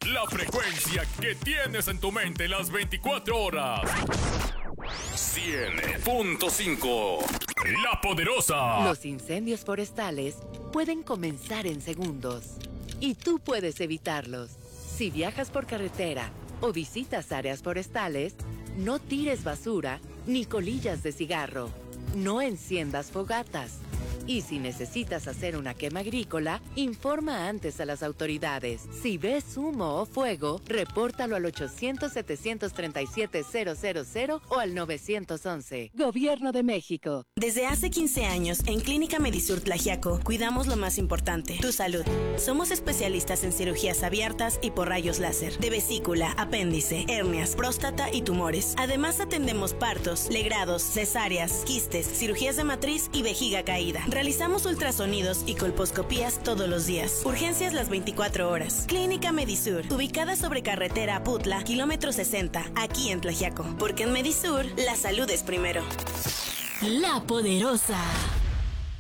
La frecuencia que tienes en tu mente las 24 horas. 100.5. La Poderosa. Los incendios forestales pueden comenzar en segundos y tú puedes evitarlos. Si viajas por carretera o visitas áreas forestales, no tires basura ni colillas de cigarro. No enciendas fogatas. Y si necesitas hacer una quema agrícola, informa antes a las autoridades. Si ves humo o fuego, repórtalo al 800-737-000 o al 911. Gobierno de México. Desde hace 15 años, en Clínica Medisur Tlaxiaco, cuidamos lo más importante, tu salud. Somos especialistas en cirugías abiertas y por rayos láser, de vesícula, apéndice, hernias, próstata y tumores. Además, atendemos partos, legrados, cesáreas, quistes, cirugías de matriz y vejiga caída. Realizamos ultrasonidos y colposcopías todos los días. Urgencias las 24 horas. Clínica Medisur, ubicada sobre carretera Aputla, kilómetro 60, aquí en Tlaxiaco. Porque en Medisur, la salud es primero. La Poderosa.